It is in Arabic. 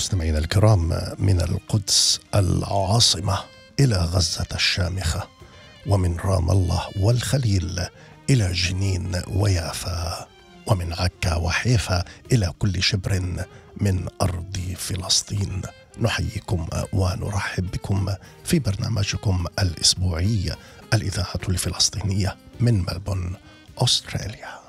مستمعينا الكرام، من القدس العاصمة إلى غزة الشامخة، ومن رام الله والخليل إلى جنين ويافا، ومن عكا وحيفا إلى كل شبر من أرض فلسطين، نحييكم ونرحب بكم في برنامجكم الأسبوعي الإذاعة الفلسطينية من ملبورن، أستراليا.